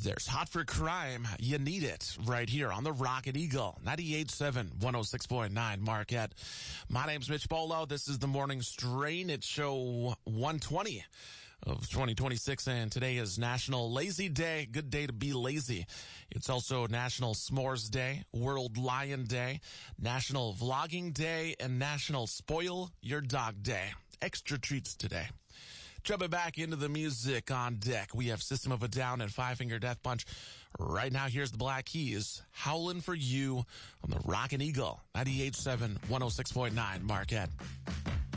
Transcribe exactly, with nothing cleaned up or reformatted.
There's Hot for Crime. You need it right here on the Rocket Eagle. ninety-eight point seven, one oh six point nine Marquette. My name's Mitch Bolo. This is the Morning Strain. It's show one twenty of twenty twenty-six, and today is National Lazy Day. Good day to be lazy. It's also National S'mores Day, World Lion Day, National Vlogging Day, and National Spoil Your Dog Day. Extra treats today. Jumping back into the music on deck, we have System of a Down and Five Finger Death Punch. Right now, here's the Black Keys, Howlin' for You on the Rockin' Eagle, ninety-eight point seven, one oh six point nine Marquette.